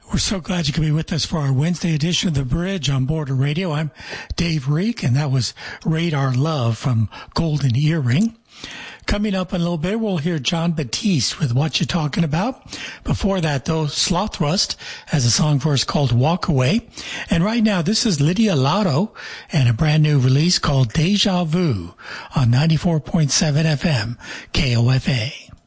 We're so glad you could be with us for our Wednesday edition of The Bridge on Border Radio. I'm Dave Reek, and that was Radar Love from Golden Earring. Coming up in a little bit, we'll hear Jon Batiste with What You Talking About. Before that, though, Slothrust has a song for us called Walk Away. And right now, this is Lydia Lotto and a brand new release called Deja Vu on 94.7 FM KOFA.